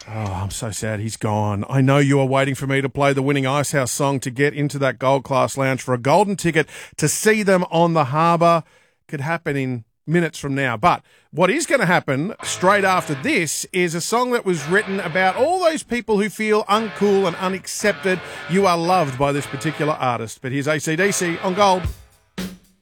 Oh, I'm so sad he's gone. I know you are waiting for me to play the winning Icehouse song to get into that Gold Class Lounge for a golden ticket to see them on the harbour. Could happen in minutes from now. But what is going to happen straight after this is a song that was written about all those people who feel uncool and unaccepted. You are loved by this particular artist. But here's AC/DC on Gold.